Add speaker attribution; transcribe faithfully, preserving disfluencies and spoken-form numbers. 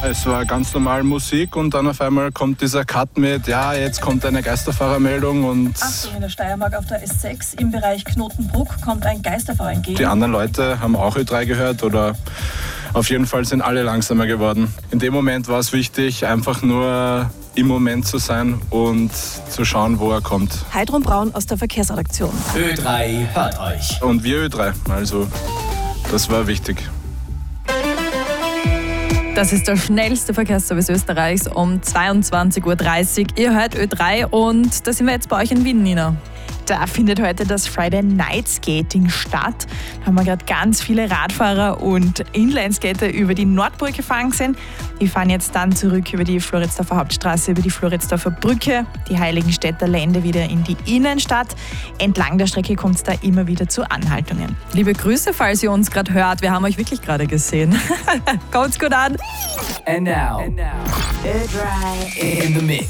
Speaker 1: Es war ganz normal Musik und dann auf einmal kommt dieser Cut mit, ja, jetzt kommt eine Geisterfahrermeldung und...
Speaker 2: Achtung, in der Steiermark auf der S sechs im Bereich Knotenbruck kommt ein Geisterfahrer entgegen.
Speaker 1: Die anderen Leute haben auch Ö drei gehört oder auf jeden Fall sind alle langsamer geworden. In dem Moment war es wichtig, einfach nur im Moment zu sein und zu schauen, wo er kommt.
Speaker 2: Heidrun Braun aus der Verkehrsredaktion.
Speaker 3: Ö drei hört euch.
Speaker 1: Und wir Ö drei, also das war wichtig.
Speaker 4: Das ist der schnellste Verkehrsservice Österreichs um zweiundzwanzig Uhr dreißig. Ihr hört Ö drei und da sind wir jetzt bei euch in Wien, Nina.
Speaker 5: Da findet heute das Friday Night Skating statt. Da haben wir gerade ganz viele Radfahrer und Inlineskater über die Nordburg gefahren sind. Die fahren jetzt dann zurück über die Floridsdorfer Hauptstraße, über die Floridsdorfer Brücke, die Heiligenstädter Lände wieder in die Innenstadt. Entlang der Strecke kommt es da immer wieder zu Anhaltungen.
Speaker 4: Liebe Grüße, falls ihr uns gerade hört. Wir haben euch wirklich gerade gesehen. Kommt's gut an.
Speaker 3: And now, and now. Ö drei in the mix.